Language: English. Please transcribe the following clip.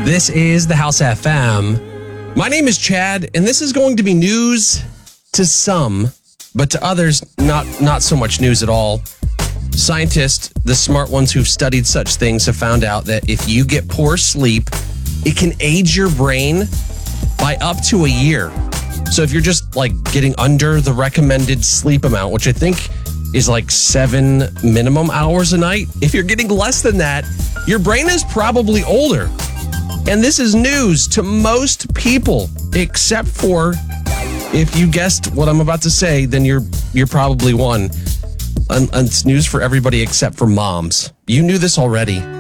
This is the House FM. My name is Chad, and this is going to be news to some, but to others, not so much news at all. Scientists, the smart ones who've studied such things, have found out that if you get poor sleep, it can age your brain by up to a year. So if you're just like getting under the recommended sleep amount, which I think is like 7 minimum hours a night, if you're getting less than that, your brain is probably older. And this is news to most people, except for if you guessed what I'm about to say, then you're probably one. And it's news for everybody except for moms. You knew this already.